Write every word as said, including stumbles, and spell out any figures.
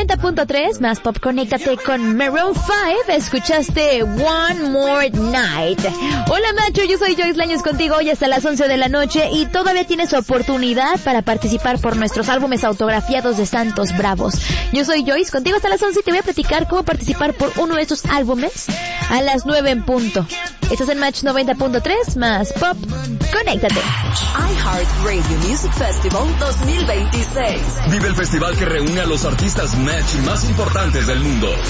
noventa punto tres, más pop, conéctate con Maroon five. Escuchaste One More Night. Hola macho, yo soy Joyce Laños contigo hoy hasta las once de la noche y todavía tienes oportunidad para participar por nuestros álbumes autografiados de Santos Bravos. Yo soy Joyce contigo hasta las once y te voy a platicar cómo participar por uno de estos álbumes a las nueve en punto. Estás en Match noventa punto tres, más pop, conéctate. iHeart Radio Music Festival dos mil veintiséis. Vive el festival que reúne a los artistas Match más importantes del mundo.